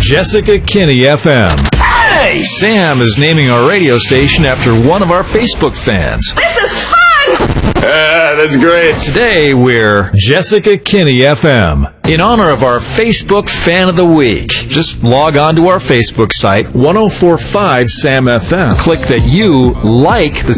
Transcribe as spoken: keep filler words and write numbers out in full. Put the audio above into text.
Jessica Kinney F M. Hey! Sam is naming our radio station after one of our Facebook fans. This is fun! Ah, that's great. Today, we're Jessica Kinney F M. In honor of our Facebook Fan of the Week, just log on to our Facebook site, ten forty-five Sam F M. Click that you like the